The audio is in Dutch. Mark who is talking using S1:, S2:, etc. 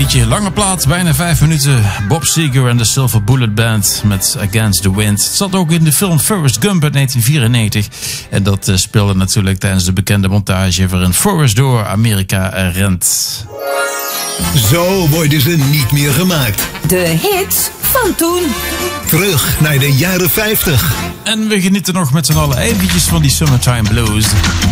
S1: liedje. Lange plaat, bijna 5 minuten. Bob Seger en de Silver Bullet Band met Against the Wind. Het zat ook in de film Forrest Gump uit 1994. En dat speelde natuurlijk tijdens de bekende montage waarin Forrest door Amerika rent.
S2: Zo worden ze niet meer gemaakt.
S3: De hits van toen.
S2: Terug naar de jaren 50.
S1: En we genieten nog met z'n allen eventjes van die Summertime Blues.